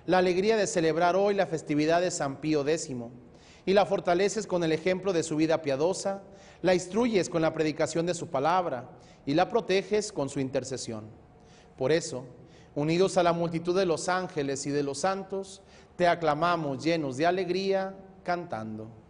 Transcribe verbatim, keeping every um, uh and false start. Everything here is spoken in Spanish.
la alegría de celebrar hoy la festividad de San Pío décimo, y la fortaleces con el ejemplo de su vida piadosa, la instruyes con la predicación de su palabra y la proteges con su intercesión. Por eso, unidos a la multitud de los ángeles y de los santos, te aclamamos llenos de alegría, cantando.